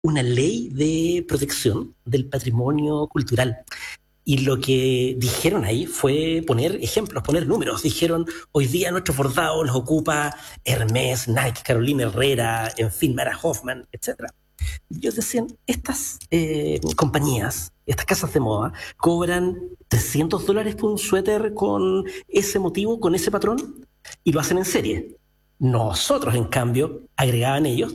una ley de protección del patrimonio cultural. Y lo que dijeron ahí fue poner ejemplos, poner números. Dijeron, hoy día nuestros bordados los ocupa Hermès, Nike, Carolina Herrera, en fin, Mara Hoffman, etcétera. Y ellos decían, estas compañías, estas casas de moda, cobran $300 por un suéter con ese motivo, con ese patrón, y lo hacen en serie. Nosotros, en cambio, agregaban ellos,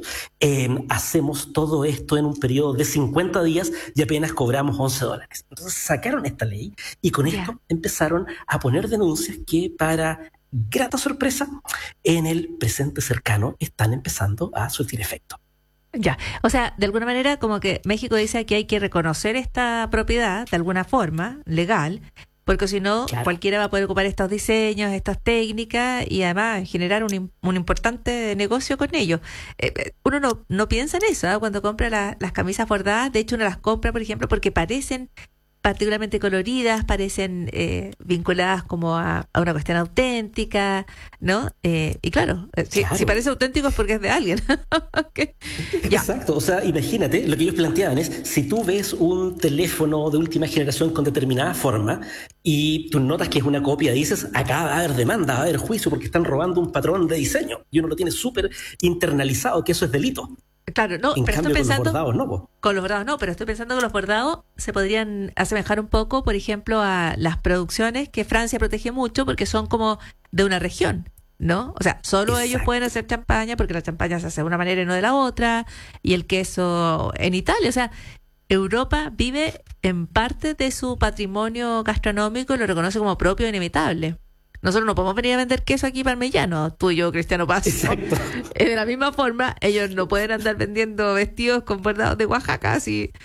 hacemos todo esto en un periodo de 50 días y apenas cobramos $11. Entonces sacaron esta ley y con esto empezaron a poner denuncias que, para grata sorpresa, en el presente cercano están empezando a surtir efecto. Ya, o sea, de alguna manera como que México dice que hay que reconocer esta propiedad de alguna forma legal, porque si no, Claro. cualquiera va a poder ocupar estos diseños, estas técnicas y además generar un importante negocio con ellos. Uno no piensa en eso, ¿eh? Cuando compra las camisas bordadas. De hecho, uno las compra, por ejemplo, porque parecen particularmente coloridas, parecen vinculadas como a una cuestión auténtica, ¿no? Y claro, Claro. si parece auténtico es porque es de alguien. Ok. Ya. Exacto, o sea, imagínate, lo que ellos planteaban es, si tú ves un teléfono de última generación con determinada forma y tú notas que es una copia, dices, acá va a haber demanda, va a haber juicio porque están robando un patrón de diseño y uno lo tiene súper internalizado que eso es delito. Claro, no, En pero estoy cambio, con los pensando, bordados no, po. con los bordados no, pero estoy pensando que los bordados se podrían asemejar un poco, por ejemplo, a las producciones que Francia protege mucho porque son como de una región, ¿no? O sea, solo ellos Exacto. pueden hacer champaña porque la champaña se hace de una manera y no de la otra, y el queso en Italia. O sea, Europa vive en parte de su patrimonio gastronómico y lo reconoce como propio e inimitable. Nosotros no podemos venir a vender queso aquí parmellano, tú y yo, Cristiano Paz. Exacto. De la misma forma, ellos no pueden andar vendiendo vestidos con bordados de Oaxaca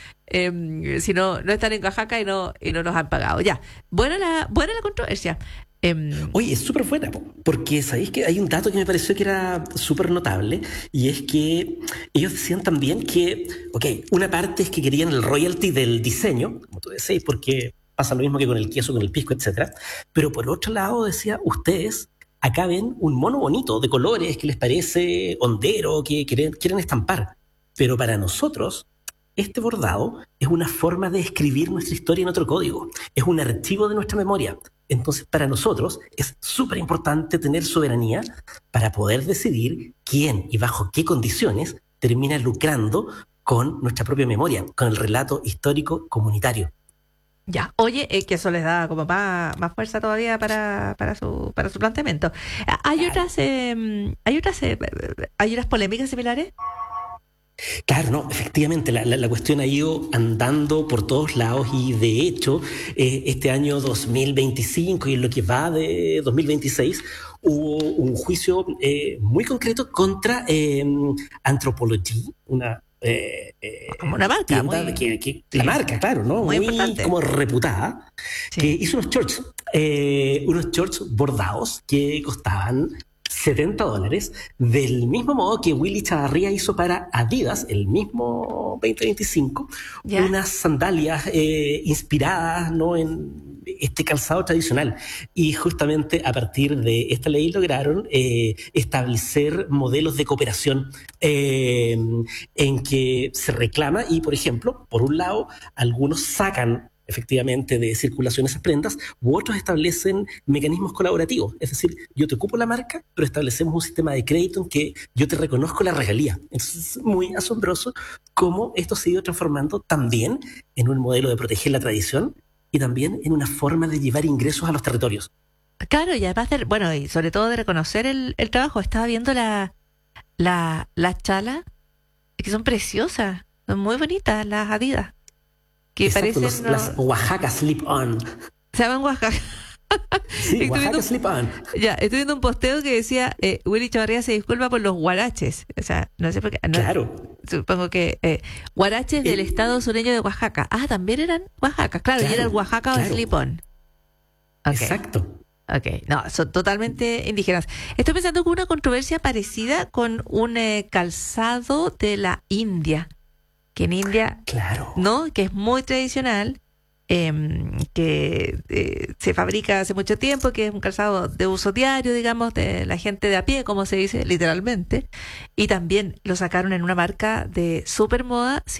si no están en Oaxaca y no nos han pagado. Ya, buena la controversia. Oye, es súper buena, po, porque sabéis que hay un dato que me pareció que era súper notable, y es que ellos decían también que, ok, una parte es que querían el royalty del diseño, como tú decís, porque pasa lo mismo que con el queso, con el pisco, etcétera. Pero por otro lado decía, ustedes acá ven un mono bonito de colores que les parece hondero, que quieren estampar. Pero para nosotros, este bordado es una forma de escribir nuestra historia en otro código. Es un archivo de nuestra memoria. Entonces, para nosotros es súper importante tener soberanía para poder decidir quién y bajo qué condiciones termina lucrando con nuestra propia memoria, con el relato histórico comunitario. Ya, oye, que eso les da como más fuerza todavía para su planteamiento. ¿Hay Claro. hay otras polémicas similares? Claro, no, efectivamente, la cuestión ha ido andando por todos lados y de hecho, este año 2025 y en lo que va de 2026 hubo un juicio muy concreto contra Anthropologie, una Como una marca, tienda muy, la sí, marca, claro, ¿no? muy Muy importante. como reputada, que Sí. hizo unos shorts bordados que costaban $70, del mismo modo que Willy Chavarría hizo para Adidas el mismo 2025, ¿Ya? unas sandalias inspiradas, ¿no?, en este calzado tradicional. Y justamente a partir de esta ley lograron establecer modelos de cooperación en que se reclama y, por ejemplo, por un lado, algunos sacan efectivamente de circulación esas prendas, u otros establecen mecanismos colaborativos. Es decir, yo te ocupo la marca, pero establecemos un sistema de crédito en que yo te reconozco la regalía. Entonces es muy asombroso cómo esto se ha ido transformando también en un modelo de proteger la tradición y también en una forma de llevar ingresos a los territorios. Claro, y además bueno, y sobre todo de reconocer el trabajo. Estaba viendo las chalas, que son preciosas, son muy bonitas las Adidas, que Exacto, parecen, las Oaxaca Slip-On. se llaman Oaxaca. Sí, Estoy viendo, Oaxaca Slip-On. ya, estoy viendo un posteo que decía, Willy Chavarría se disculpa por los guaraches. O sea, no sé por qué, Claro, supongo que guaraches del el, estado sureño de Oaxaca. Ah, también eran Oaxaca, claro, y era el claro, Oaxaca o claro, Slip-On. Ok. exacto. Ok, no, son totalmente indígenas. Estoy pensando que una controversia parecida con un calzado de la India, que en India, Claro. ¿no? Que es muy tradicional, se fabrica hace mucho tiempo, que es un calzado de uso diario, digamos, de la gente de a pie, como se dice literalmente, y también lo sacaron en una marca de super moda